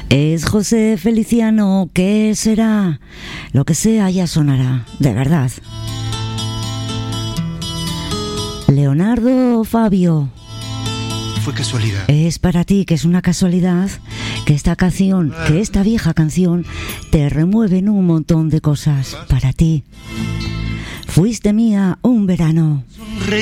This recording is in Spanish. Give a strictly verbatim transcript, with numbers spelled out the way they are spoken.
Es José Feliciano, ¿qué será? Lo que sea ya sonará, de verdad. Leonardo Fabio. Fue casualidad. Es para ti, que es una casualidad que esta canción, que esta vieja canción te remueve en un montón de cosas. Para ti. Fuiste mía un verano.